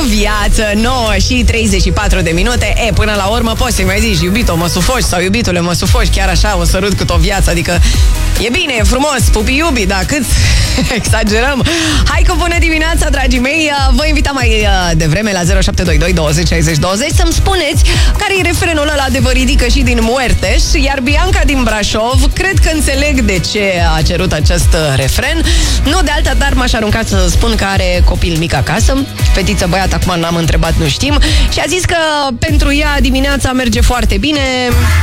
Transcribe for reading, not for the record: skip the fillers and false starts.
viață, 9 și 34 de minute. Până la urmă poți să-i mai zici: iubito, mă sufoci, sau iubitule, mă sufoci. Chiar așa, o sărut cât o viață. Adică e bine, e frumos, pupi iubi, dar cât exagerăm. Hai cu bună dimineața, dragii mei. Vă invitam mai devreme la 0722 20 60 20 să-mi spuneți care e refrenul ăla de vă ridică și din Muerteș. Iar Bianca din Brașov, cred că înțeleg de ce a cerut acest refren. Nu de alta, dar m-aș arunca să spun că are copil mic acasă. Fetiță, băiat, acum n-am întrebat, nu știm. Și a zis că pentru ea dimineața merge foarte bine.